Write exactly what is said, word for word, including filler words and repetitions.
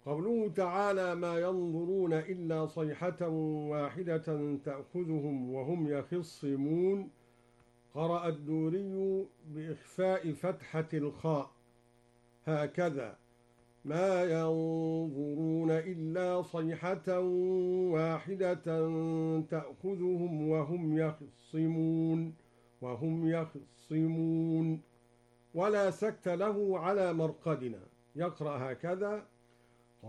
قوله تعالى: ما ينظرون إلا صيحة واحدة تأخذهم وهم يخصمون. قرأ الدوري بإخفاء فتحة الخاء هكذا: ما ينظرون إلا صيحة واحدة تأخذهم وهم يخصمون وهم يخصمون ولا سكت له على مرقدنا، يقرأ هكذا: